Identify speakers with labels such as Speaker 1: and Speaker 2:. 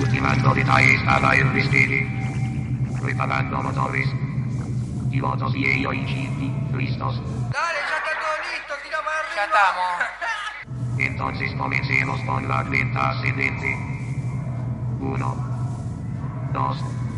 Speaker 1: ultimando detalles para el despegue. Preparando motores. Pilotos y AOG listos.
Speaker 2: Dale, ya está todo listo, tira para arriba.
Speaker 3: Ya estamos.
Speaker 1: Entonces comencemos con la lenta ascendente. 1, 2,